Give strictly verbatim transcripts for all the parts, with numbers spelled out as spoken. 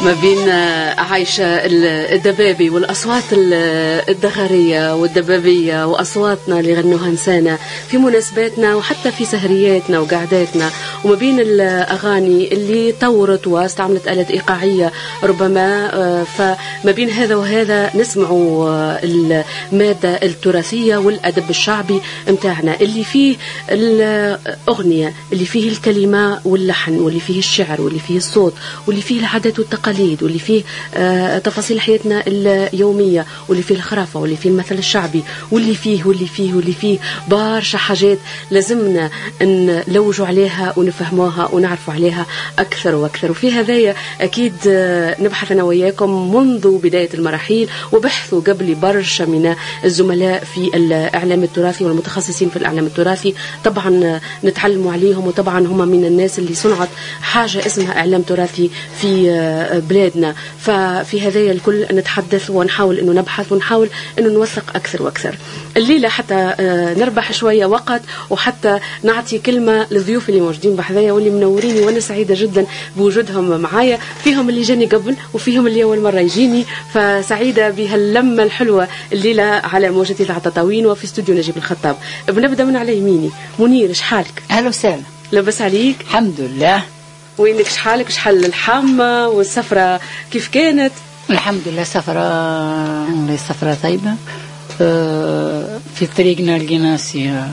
ما بين عايشة الدبابي والأصوات الدغرية والدبابية وأصواتنا اللي غنوها نسانا في مناسباتنا وحتى في سهرياتنا وقعداتنا، وما بين الأغاني اللي طورت واستعملت آلات إيقاعية ربما، فما بين هذا وهذا نسمعوا المادة التراثية والأدب الشعبي متاعنا اللي فيه الأغنية، اللي فيه الكلمة واللحن، واللي فيه الشعر، واللي فيه الصوت، واللي فيه العادات والتقاليد، واللي فيه آه تفاصيل حياتنا اليومية، واللي فيه الخرافة، واللي فيه المثل الشعبي، واللي فيه واللي فيه واللي فيه برشا حاجات لازمنا نلوجوا عليها ونفهموها ونعرفوا عليها أكثر وأكثر. وفي هذايا أكيد آه نبحث أنا وياكم منذ بداية المراحل، وبحثوا قبل برشا من الزملاء في الإعلام التراثي والمتخصصين في الإعلام التراثي، طبعا نتعلموا عليهم، وطبعا هم من الناس اللي صنعت حاجة اسمها إعلام تراثي في بلادنا. ففي هذايا الكل نتحدث ونحاول انه نبحث ونحاول انه نوثق اكثر واكثر. الليله حتى نربح شويه وقت وحتى نعطي كلمه للضيوف اللي موجودين بحذايا واللي منوريني، وانا سعيده جدا بوجودهم معايا، فيهم اللي جاني قبل وفيهم اللي اول مره يجيني، فسعيده بهاللمه الحلوه الليله على موجة اذاعه تطاوين وفي استوديو نجيب الخطاب. بنبدا من على يميني. منير، شحالك؟ اهلا وسهلا. لاباس عليك؟ الحمد لله. وينك؟ شحالك؟ شحال الحامة والسفرة كيف كانت؟ الحمد لله سفرة سفرة طيبة. أه في طريقنا لقينا سي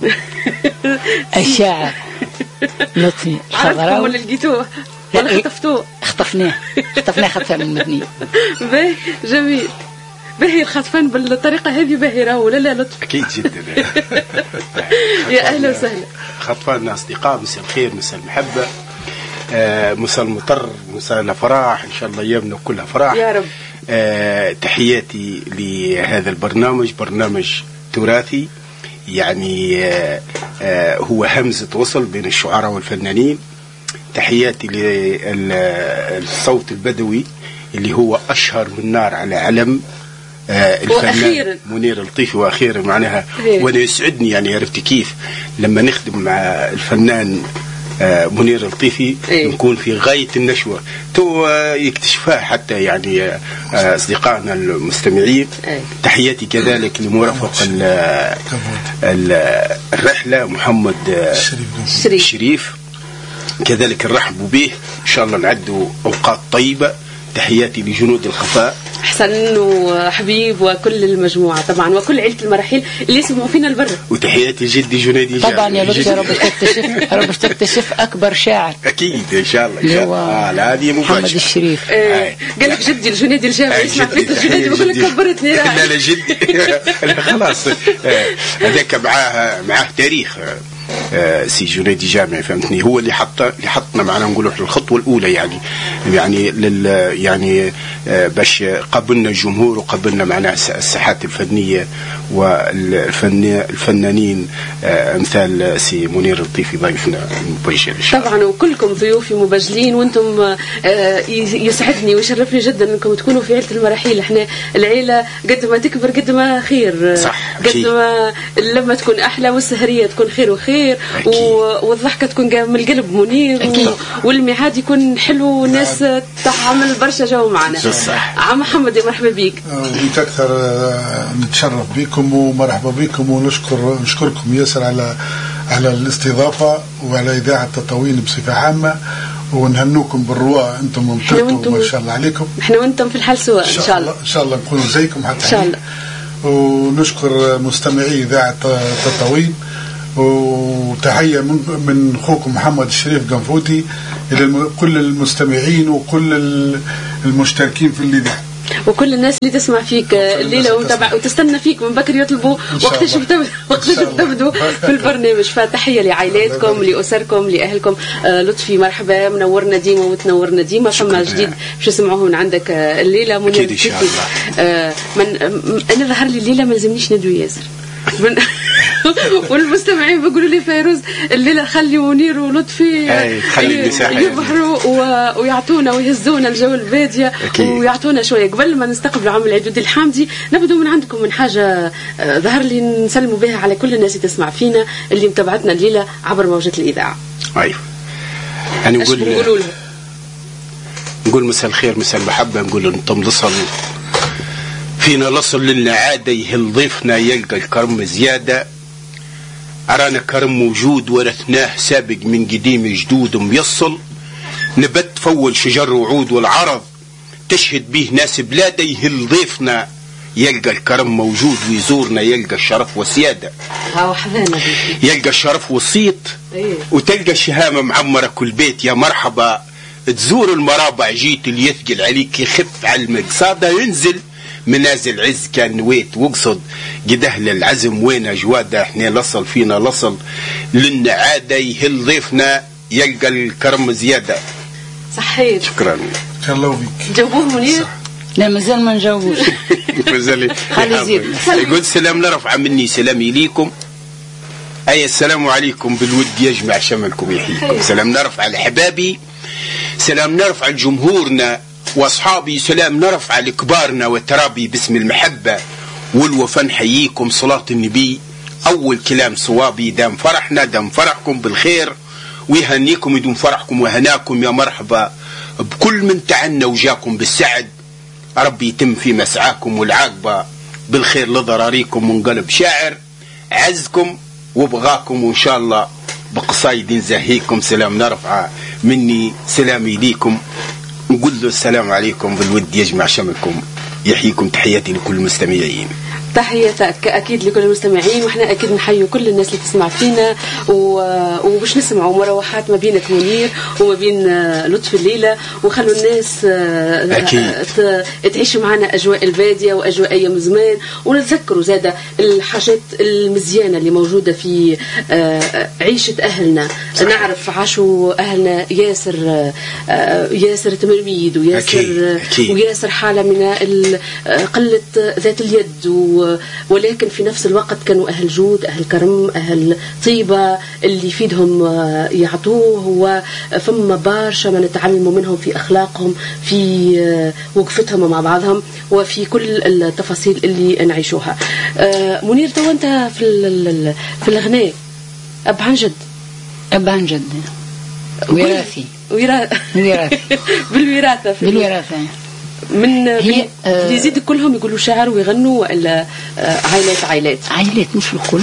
الشاعر لطفي الخضراوي. عرفتم ولا لقيتوه ولا خطفتوه؟ خطفناه خطفناه خطفان من المدنية. باهي جميل. باهي الخطفان بالطريقة هذه باهرة ولا لا لطف؟ أكيد جدا. يا أهلا وسهلا. خطفان أصدقاء، مساء الخير، مساء المحبة، آه مساء المطر، مساء الافراح، ان شاء الله ايامنا كلها فرح يا رب. آه تحياتي لهذا البرنامج، برنامج تراثي يعني آه آه هو همزة وصل بين الشعراء والفنانين. تحياتي للصوت البدوي اللي هو اشهر من نار على علم آه الفنان منير الطيفي، واخيرا معناها وانا يسعدني يعني عرفت كيف لما نخدم مع الفنان آه منير الطيفي إيه؟ نكون في غاية النشوة تو آه يكتشفها حتى يعني آه أصدقائنا المستمعين. إيه؟ تحياتي كذلك لمرافق الرحلة محمد آه شريف. شريف كذلك نرحب به، إن شاء الله نعدوا أوقات طيبة. تحياتي لجنود الخفاء حسن وحبيب وكل المجموعة طبعا وكل عيلة المراحل اللي يسمعوا فينا البر. وتحياتي جدي جنيدي طبعا يا لطفي. يا رب تكتشف رب تكتشف أكبر شاعر أكيد إن شاء الله. إن شاء الله. آه هذه مفاجأة. محمد الشريف. آه. قال لك جدي الجنيدي الجامع يسمع فيك الجنيدي بقول لك كبرتني. لا لا جدي خلاص هذاك معاه معاه تاريخ. آه سي جنيدي جامعي فهمتني، هو اللي حط اللي حطنا معنا نقولوا الخطوه الاولى يعني يعني لل يعني آه باش قبلنا الجمهور وقبلنا معنا الساحات الفنيه والفنانين آه امثال سي منير الطيفي ضيفنا المباشر. طبعا وكلكم ضيوفي مبجلين وانتم آه يسعدني ويشرفني جدا انكم تكونوا في عيله المراحيل. احنا العيله قد ما تكبر قد ما خير، صح، قد ما لما تكون احلى والسهريه تكون خير وخير والضحكة تكون جاية من القلب منير و... والميعاد يكون حلو والناس تعمل برشا جو معنا. عم محمد يا مرحبا بيك. بيك أكثر نتشرف بكم ومرحبا بكم ونشكر نشكركم ياسر على على الاستضافة وعلى إذاعة تطاوين بصفة عامة، ونهنوكم بالرواء انتم ومترتوا ما شاء الله عليكم. احنا وانتم في الحال سواء ان شاء الله. ان شاء الله نكونوا زيكم حتى ان شاء الله. ونشكر مستمعي إذاعة تطاوين، وتحية من من أخوكم محمد الشريف قنفوتي إلى كل المستمعين وكل المشتركين في الإذاعة وكل الناس اللي تسمع فيك الليلة وتبع وتستنى فيك من بكر يطلبوا وقتاش بتبدوا وقتاش بتبدوا في البرنامج. فتحية لعائلاتكم لأسركم لأهلكم. آه لطفي مرحبا، منورنا ديما وتنورنا ديما. فما جديد باش نسمعوه من عندك آه الليلة منير إن شاء الله. آه من أنا ظهر لي الليلة ما لازمنيش ندوي ياسر من والمستمعين بيقولوا لي فيروز الليله خلي منير ولطفي يبحروا ويعطونا ويهزونا الجو الباديه ويعطونا شويه. قبل ما نستقبل عام العيد الحامدي نبدو من عندكم من حاجه ظهر لي نسلموا بها على كل الناس اللي تسمع فينا اللي متابعتنا الليله عبر موجات الاذاعه. ايوه انا نقول نقول مساء الخير مساء المحبة، نقول انتم لصل فينا لصل لنا عادة يهل ضيفنا يلقى الكرم زيادة. أرانا كرم موجود ورثناه سابق من قديم جدود ميصل، نبت فول شجر وعود والعرض تشهد به ناس بلاده. يهل ضيفنا يلقى الكرم موجود ويزورنا يلقى الشرف وسيادة. يلقى الشرف والصيت وتلقى الشهامة معمرة كل بيت. يا مرحبا تزور المرابع جيت اللي يثقل عليك يخف على المقصادة، ينزل منازل عز كان نويت واقصد قد أهل العزم وين أجوادة. احنا لصل فينا لصل لنا عادة يهل ضيفنا يلقى الكرم زيادة. صحيت. شكرا. الله بك. جاوبوه منير؟ لا مازال ما نجاوبوش. مازال. خلي يزيد. يقول سلام رفع مني سلامي ليكم. أي السلام عليكم بالود يجمع شملكم يحييكم. سلام نرفع لحبابي، سلام نرفع لجمهورنا واصحابي، سلام نرفع لكبارنا وترابي باسم المحبة والوفا نحييكم. صلاة النبي أول كلام صوابي، دام فرحنا دام فرحكم بالخير ويهنيكم يدوم فرحكم وهناكم. يا مرحبا بكل من تعنى وجاكم بالسعد، ربي يتم في مسعاكم والعاقبة بالخير لضراريكم. ونقلب شاعر عزكم وبغاكم وإن شاء الله بقصايد نزهيكم. سلام نرفع مني سلامي ليكم، نقول له السلام عليكم بالود يجمع شملكم يحييكم. تحياتي لكل المستمعين. تحياتك أكيد لكل المستمعين، وإحنا أكيد نحيي كل الناس اللي تسمع فينا وباش نسمعوا مروحات ما بينك منير وما بين لطف الليلة، وخلوا الناس أكيد تعيش معنا أجواء البادية وأجواء أيام زمان، ونتذكروا زادة الحاجات المزيانة اللي موجودة في عيشة أهلنا. نعرف عاشوا أهلنا ياسر ياسر تمرميد وياسر أكيد. أكيد. وياسر حالة من قلة ذات اليد، ولكن في نفس الوقت كانوا أهل جود أهل كرم أهل طيبة اللي يفيدهم يعطوه. وفما برشا ما نتعلموا منهم في أخلاقهم في وقفتهم مع بعضهم وفي كل التفاصيل اللي نعيشوها. منير تو أنت في في الغناء أب عن جد أب عن جد وراثي وراثي بالوراثة بالوراثة من هي آه يزيد كلهم يقولوا شعر ويغنوا ولا آه عائلات عائلات عائلات مش الكل.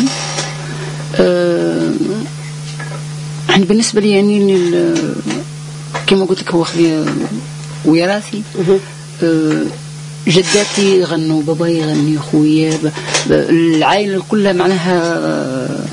آه يعني بالنسبة لي يعني كما قلت لك هو وراثي. آه جداتي يغنوا، بابا يغني، خويا، العائلة كلها معناها آه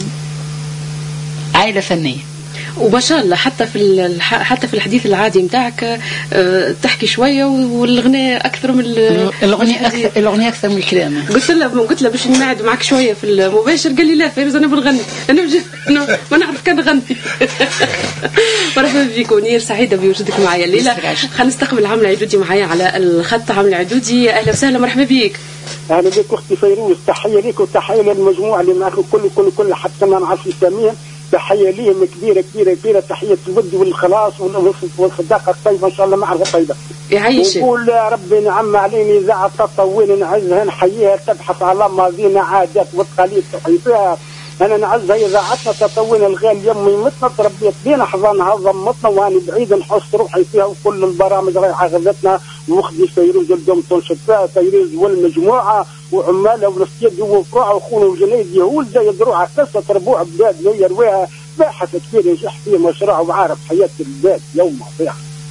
عائلة فنية. وما شاء الله حتى في حتى في الحديث العادي نتاعك تحكي شويه والغناء اكثر من الاغنيه اكثر الاغنيه اكثر من الكلام. قلت له قلت له باش نقعد معك شويه في المباشر، قال لي لا فيروز انا بنغني انا ما نعرف كان نغني. مرحبا بك منير، سعيده بوجودك معايا الليله. خلينا نستقبل عامله عدودي معايا على الخط. عامله عدودي اهلا وسهلا مرحبا بك. اهلا بك اختي فيروز، تحيه لك وتحيه للمجموعه اللي معك كل كل كل حتى ما نعرفش اساميهم. تحية ليهم كبيرة كبيرة كبيرة، تحية الود والخلاص والصداقة الطيبة إن شاء الله معرفة طيبة. يعيشك. ونقول يا ربي نعم علينا إذاعة تطوين نعزها نحييها، تبحث على ماضينا عادات وتقاليد تحييها. أنا نعزها إذاعتنا تطوين الغالي يمي متنا تربيت بينا حضانها ضمتنا وأنا بعيد نحس روحي فيها، وكل البرامج رايحة غذتنا وأختي فيروز الدوم تنشد فيها فيروز والمجموعة وعمالها ونفسيتي وفروعها وخونه وجنيد يهول زي دروعها قصة ربوع بلاد هي يرويها باحث كثير ينجح فيه مشروع وعارف حياة البلاد يوم فيها.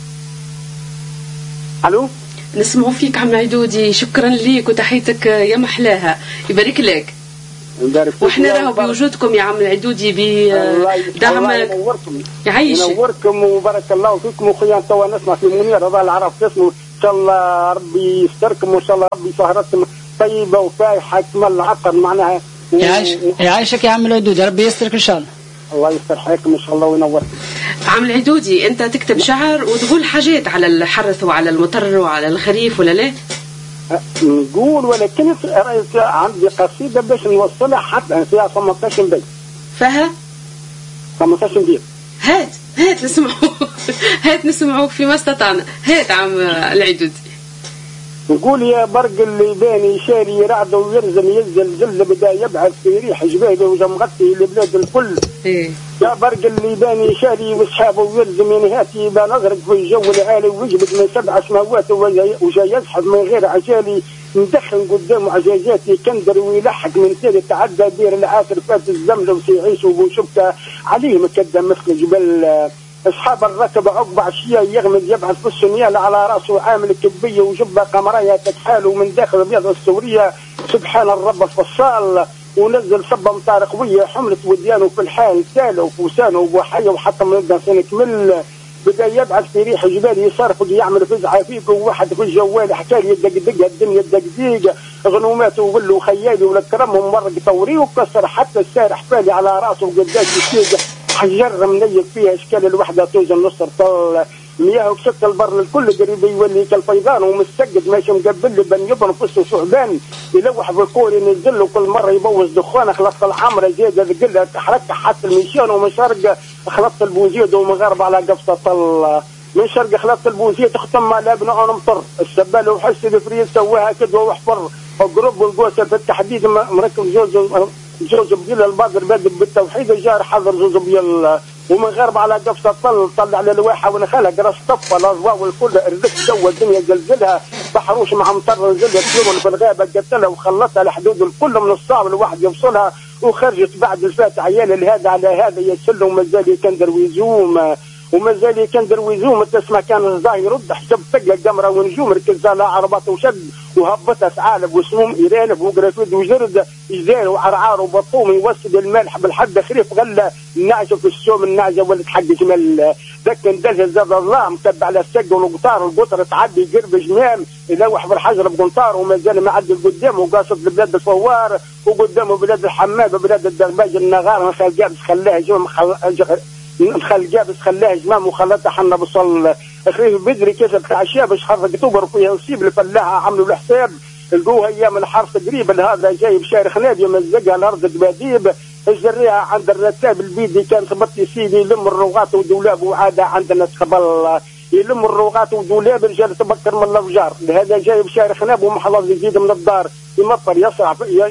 ألو نسمعوا فيك عم عدودي، شكرا ليك وتحيتك يا محلاها، يبارك لك. واحنا راهو بوجودكم يا عم العدودي بدعمك. يعيشك ينوركم وبارك الله فيكم. وخيان توا نسمع في منير هذا العرف اسمه ان شاء الله ربي يستركم وان شاء الله ربي سهرتكم طيبه وفايحه كما العطر معناها. يعيشك يعيشك يا عم العدودي، ربي يسترك ان شاء الله. الله يستر حياكم ان شاء الله وينوركم. عم العدودي انت تكتب شعر وتقول حاجات على الحرث وعلى المطر وعلى الخريف ولا لا؟ نقول ولكن عندي قصيده باش نوصلها حتى فيها ثمانية عشر بيت. فيها ثمانية عشر بيت. هات هات نسمعوك هات نسمعوك فيما استطعنا. هات عم العدودي. نقول يا برق اللي باني شاري رعد ويرزم يزل زل بدا يبعث في ريح جباله وجمغتي لبلاد الكل إيه. يا برق اللي باني شاري واصحابه ويلزم ينهاتي بنغرق في الجو العالي ويجبد من سبع سماوات وجاي يسحب من غير عجالي ندخن قدامه عجاجاتي كندر ويلحق من تالي تعدى بير العاثر فات الزمله وسيعيش وشبكه عليه مكدم مثل جبل اصحاب الركب عقب عشيه يغمز يبعث في السنيال على راسه عامل كبيه وجبه قمريه تكحاله من داخل البيضه السوريه سبحان الرب الفصال ونزل صبه مطار قويه حملت وديانه في الحال ساله وفوسانه وبوحيه وحتى من الدنسان كمل بدا يبعث في ريح جبال يصرفق يعمل فزعه فيك وواحد في الجوال حكى لي الدقدقه الدنيا الدقديقه غنوماته ولوا خيالي ولا كرمهم مرق ثوري وكسر حتى السارح بالي على راسه وقداش يسيق حجر منيك فيها اشكال الوحده توزن نصر طل مياه وكسكت البر الكل قريب يولي كالفيضان ومستقد ماشي مقبل بن يبن فسه شعبان يلوح بالكور ينزل له كل مره يبوظ دخان خلطت الحمراء زياده ذقلها تحرك حتى الميشان ومن شرق خلطت البوزيد ومغرب على قفصه طل من شرق خلطت البوزيد تختم على ابن انا مطر السباله وحس الفريد سواها كدوه وحفر القرب والقوسه بالتحديد مركب زوز زوز بيل البادر بادئ بالتوحيد جار حضر زوز بيل ومن غرب على قفصه طل طلع على الواحه ونخلها قرص طفه الاضواء والكل اردت جو الدنيا زلزلها بحروش مع مطر نزلت يوم في الغابه قتلها وخلطها لحدود الكل من الصعب الواحد يوصلها وخرجت بعد الفاتح عيال هذا على هذا يسل ومازال يكندر ويزوم ومازال يكندر ويزوم تسمع كان الظاهر يرد حسب تلقى قمره ونجوم ركز على عربات وشد وهبطها ثعالب وسموم ايرانب وقرافيد وجرد جزير وعرعار وبطوم يوسد الملح بالحد خريف غله النعجه في السوم النعجه ولد حق جمال ذاك ندلها زاد الله متبع على السق والقطار القطر تعدي قرب جمام يلوح بالحجر بقنطار ومازال معدي قدامه وقاصد لبلاد الفوار وقدامه بلاد الحماد وبلاد الدرباج النغار ما خال جابس خلاها جمام خل جابس خلاها جمام وخلتها حنا بصل خريف بدري كسب عشيه باش حرق اكتوبر فيها نصيب الفلاحه عملوا الحساب لقوها ايام الحرث قريب هذا جايب شارخ نادي مزقها الارض دباديب الزريعه عند الرتاب البيدي كان خبط سيدي يلم الروغات ودولاب وعاده عندنا قبل يلم الروغات ودولاب رجال تبكر من الافجار هذا جايب شارخ ناب ومحلظ جديد من الدار يمطر يزرع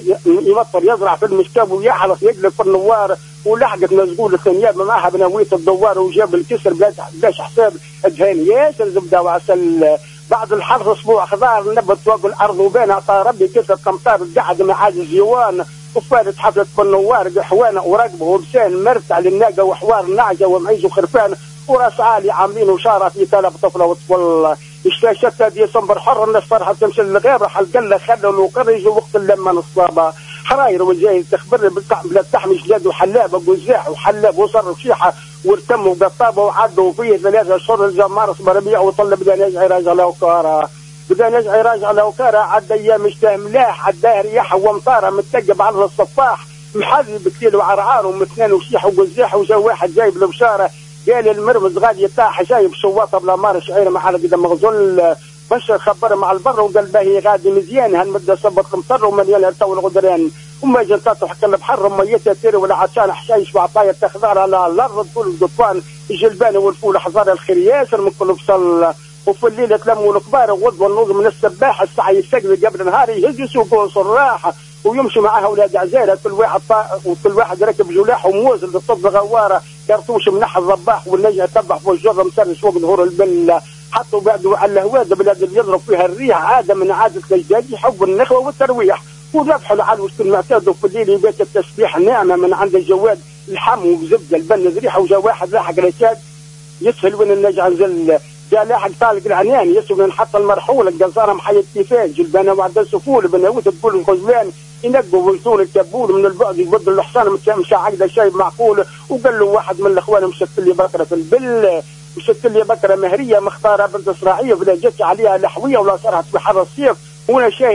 يمطر يزرع في المشكاب ويحلق يقلب في النوار ولحقت مسجول الثنياب معها بنويه الدوار وجاب الكسر بلاش حساب ادهان ياسر زبده وعسل بعد الحرث اسبوع خضار نبت فوق الارض وبين عطى ربي كسر قمطار قعد مع الجيوان وفارت حفله بالنوار قحوانه ورقبه ولسان مرتع للناقه وحوار نعجه ومعيز وخرفان وراس عالي عاملين وشاره في ثلاث طفله وطفل اشتاشت هذه صنبر حر الناس فرحه تمشي للغابه حلقله خلوا وقرج وقت لما نصابه حراير وجاي تخبر بلا تحمي جلاد وحلابه وجزاح وحلاب وصر وشيحه وارتموا قطابه وعدوا فيه ثلاثه اشهر الجمار صبر ربيع وطلب بدا يرجع راجع لوكاره بدا يرجع راجع لوكاره عدى ايام اشتاه ملاح عداه رياح ومطاره متقب على الصفاح محذي بكتيل وعرعار ومثنان وشيح وجزاح وجا واحد جايب له بشاره قال المرمز غادي يطاح جايب شواطه بلا مار شعير مع قدام مغزول بشر خبر مع البر وقال باهي غادي مزيان هالمده صبت مطر ومليان تو الغدران وما جنطات حكى بحر ميته تيري ولا عطشان حشايش وعطايا تخضار على الارض فول القطوان الجلبان والفول حزار الخير ياسر من كل بصل وفي الليل تلموا الكبار وغدوه النوض من السباح السعي يستقبل قبل نهار يهجسوا فوق صراحه ويمشي معها اولاد عزاله كل واحد طا... وكل واحد راكب جلاح وموزن للطب غواره كرتوش منح الضباح والنجع تبح فوق الجره مسرش فوق ظهور البله حطوا بعده على الهواد بلاد اللي يضرب فيها الريح عاده من عاده الاجداد يحب النخوه والترويح وذبحوا على وسط المعتاد وفي الليل يبات التسبيح نعمه من عند الجواد الحم وبزبده البن ريحه وجا واحد لاحق رشاد يسهل وين النجع نزل جاء لاحق طالق العنان يسوق نحط المرحول الجزاره محي التيفان جلبانه وعد السفول بناوت تقول الخزلان ينقوا ويسون الكبول من البعد يبدل الحصان مش عقده شايب معقول وقال له واحد من الاخوان مشكل لي بكره في البل مشكل لي بكره مهريه مختاره بنت اسرائيل ولا جت عليها لحويه ولا صارت في حر الصيف وانا شايف